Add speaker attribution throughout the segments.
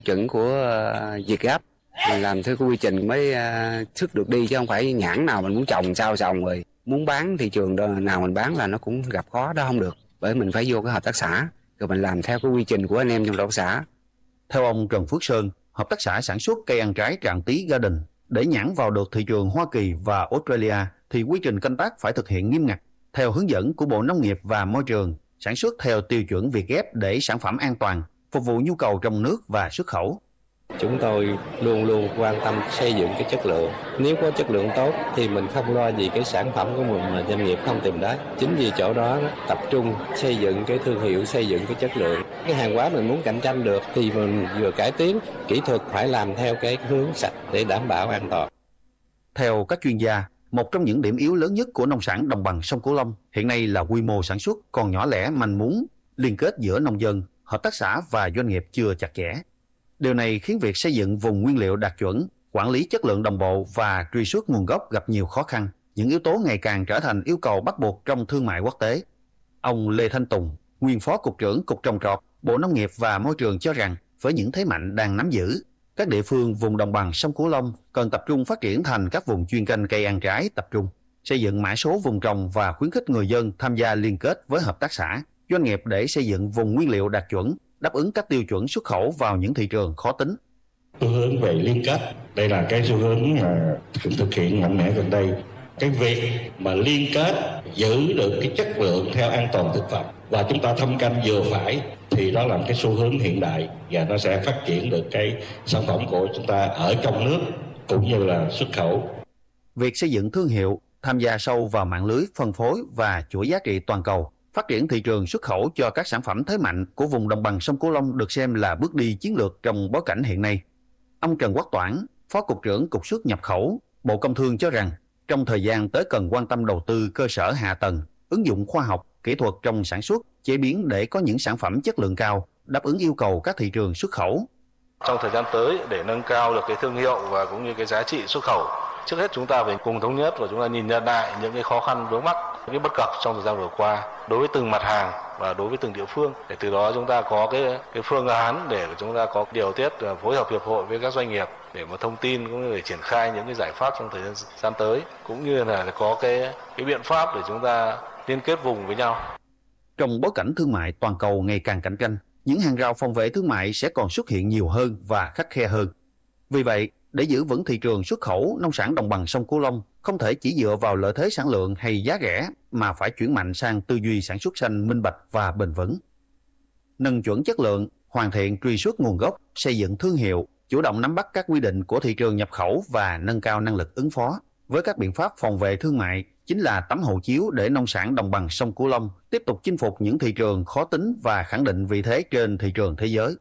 Speaker 1: Chuẩn của Việt Gáp mình làm theo cái quy trình mới xuất được đi, chứ không phải nhãn nào mình muốn trồng sao trồng, rồi muốn bán thị trường nào mình bán là nó cũng gặp khó, đó không được, bởi mình phải vô cái hợp tác xã rồi mình làm theo cái quy trình của anh em trong hợp tác xã.
Speaker 2: Theo ông Trần Phước Sơn, hợp tác xã sản xuất cây ăn trái Tràng Tý Garden để nhãn vào được thị trường Hoa Kỳ và Australia thì quy trình canh tác phải thực hiện nghiêm ngặt theo hướng dẫn của Bộ Nông nghiệp và Môi trường, sản xuất theo tiêu chuẩn Việt Gáp để sản phẩm an toàn, phục vụ nhu cầu trong nước và xuất khẩu.
Speaker 3: Chúng tôi luôn luôn quan tâm xây dựng cái chất lượng. Nếu có chất lượng tốt thì mình không lo gì cái sản phẩm của mình mà doanh nghiệp không tìm đến. Chính vì chỗ đó tập trung xây dựng cái thương hiệu, xây dựng cái chất lượng. Cái hàng hóa mình muốn cạnh tranh được thì mình vừa cải tiến, kỹ thuật phải làm theo cái hướng sạch để đảm bảo an toàn.
Speaker 2: Theo các chuyên gia, một trong những điểm yếu lớn nhất của nông sản đồng bằng sông Cửu Long hiện nay là quy mô sản xuất còn nhỏ lẻ manh mún, liên kết giữa nông dân, hợp tác xã và doanh nghiệp chưa chặt chẽ. Điều này khiến việc xây dựng vùng nguyên liệu đạt chuẩn, quản lý chất lượng đồng bộ và truy xuất nguồn gốc gặp nhiều khó khăn. Những yếu tố ngày càng trở thành yêu cầu bắt buộc trong thương mại quốc tế. Ông Lê Thanh Tùng, nguyên Phó Cục trưởng Cục Trồng trọt, Bộ Nông nghiệp và Môi trường cho rằng với những thế mạnh đang nắm giữ, các địa phương vùng đồng bằng sông Cửu Long cần tập trung phát triển thành các vùng chuyên canh cây ăn trái tập trung, xây dựng mã số vùng trồng và khuyến khích người dân tham gia liên kết với hợp tác xã, doanh nghiệp để xây dựng vùng nguyên liệu đạt chuẩn, đáp ứng các tiêu chuẩn xuất khẩu vào những thị trường khó tính.
Speaker 4: Xu hướng về liên kết, đây là cái xu hướng mà cũng thực hiện mạnh mẽ gần đây. Cái việc mà liên kết giữ được cái chất lượng theo an toàn thực phẩm và chúng ta thâm canh vừa phải thì đó là cái xu hướng hiện đại và nó sẽ phát triển được cái sản phẩm của chúng ta ở trong nước cũng như là xuất khẩu.
Speaker 2: Việc xây dựng thương hiệu, tham gia sâu vào mạng lưới phân phối và chuỗi giá trị toàn cầu, phát triển thị trường xuất khẩu cho các sản phẩm thế mạnh của vùng đồng bằng sông Cửu Long được xem là bước đi chiến lược trong bối cảnh hiện nay. Ông Trần Quốc Toản, Phó Cục trưởng Cục xuất nhập khẩu, Bộ Công Thương cho rằng trong thời gian tới cần quan tâm đầu tư cơ sở hạ tầng, ứng dụng khoa học, kỹ thuật trong sản xuất, chế biến để có những sản phẩm chất lượng cao, đáp ứng yêu cầu các thị trường xuất khẩu.
Speaker 5: Trong thời gian tới để nâng cao được cái thương hiệu và cũng như cái giá trị xuất khẩu, trước hết chúng ta phải cùng thống nhất và chúng ta nhìn nhận lại những cái khó khăn vướng mắc, những cái bất cập trong thời gian vừa qua đối với từng mặt hàng và đối với từng địa phương, để từ đó chúng ta có cái phương án để chúng ta có điều tiết phối hợp hiệp hội với các doanh nghiệp để mà thông tin cũng như để triển khai những cái giải pháp trong thời gian tới, cũng như là có cái biện pháp để chúng ta liên kết vùng với nhau.
Speaker 2: Trong bối cảnh thương mại toàn cầu ngày càng cạnh tranh, những hàng rào phòng vệ thương mại sẽ còn xuất hiện nhiều hơn và khắt khe hơn. Vì vậy, để giữ vững thị trường xuất khẩu nông sản đồng bằng sông Cửu Long, không thể chỉ dựa vào lợi thế sản lượng hay giá rẻ mà phải chuyển mạnh sang tư duy sản xuất xanh minh bạch và bền vững. Nâng chuẩn chất lượng, hoàn thiện truy xuất nguồn gốc, xây dựng thương hiệu, chủ động nắm bắt các quy định của thị trường nhập khẩu và nâng cao năng lực ứng phó với các biện pháp phòng vệ thương mại chính là tấm hộ chiếu để nông sản đồng bằng sông Cửu Long tiếp tục chinh phục những thị trường khó tính và khẳng định vị thế trên thị trường thế giới.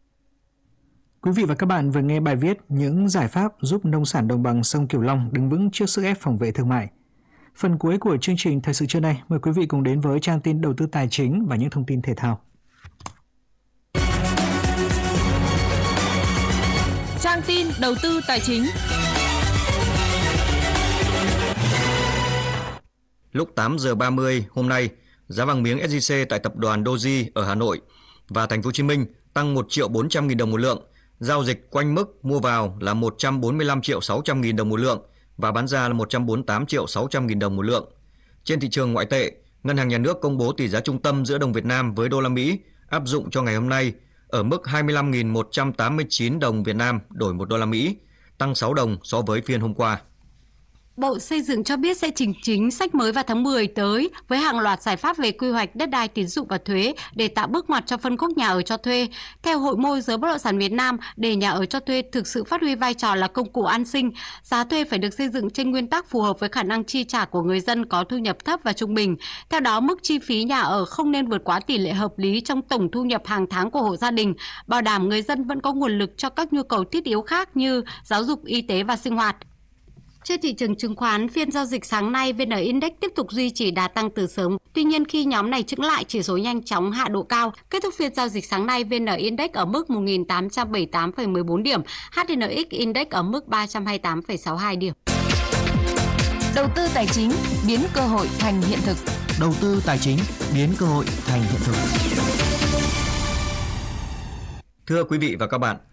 Speaker 6: Quý vị và các bạn vừa nghe bài viết những giải pháp giúp nông sản đồng bằng sông Cửu Long đứng vững trước sức ép phòng vệ thương mại. Phần cuối của chương trình thời sự trưa nay, mời quý vị cùng đến với trang tin đầu tư tài chính và những thông tin thể thao.
Speaker 7: Trang tin đầu tư tài chính.
Speaker 8: Lúc 8 giờ 30 hôm nay, giá vàng miếng SJC tại tập đoàn Doji ở Hà Nội và Thành phố Hồ Chí Minh tăng 1.400.000 đồng một lượng, giao dịch quanh mức mua vào là 145.600.000 đồng một lượng và bán ra là 148.600.000 đồng một lượng. Trên thị trường ngoại tệ, Ngân hàng Nhà nước công bố tỷ giá trung tâm giữa đồng Việt Nam với đô la Mỹ áp dụng cho ngày hôm nay ở mức 25.189 đồng Việt Nam đổi 1 đô la Mỹ, tăng 6 đồng so với phiên hôm qua.
Speaker 7: Bộ Xây dựng cho biết sẽ chỉnh chính sách mới vào tháng 10 tới với hàng loạt giải pháp về quy hoạch, đất đai, tín dụng và thuế để tạo bước ngoặt cho phân khúc nhà ở cho thuê. Theo Hội môi giới bất động sản Việt Nam, để nhà ở cho thuê thực sự phát huy vai trò là công cụ an sinh, giá thuê phải được xây dựng trên nguyên tắc phù hợp với khả năng chi trả của người dân có thu nhập thấp và trung bình. Theo đó, mức chi phí nhà ở không nên vượt quá tỷ lệ hợp lý trong tổng thu nhập hàng tháng của hộ gia đình, bảo đảm người dân vẫn có nguồn lực cho các nhu cầu thiết yếu khác như giáo dục, y tế và sinh hoạt. Trên thị trường chứng khoán, phiên giao dịch sáng nay, VN Index tiếp tục duy trì đà tăng từ sớm. Tuy nhiên, khi nhóm này chững lại, chỉ số nhanh chóng hạ độ cao. Kết thúc phiên giao dịch sáng nay, VN Index ở mức 1.878,14 điểm, HNX Index ở mức 328,62 điểm.
Speaker 9: Đầu tư tài chính biến cơ hội thành hiện thực.
Speaker 10: Đầu tư tài chính biến cơ hội thành hiện thực.
Speaker 8: Thưa quý vị và các bạn,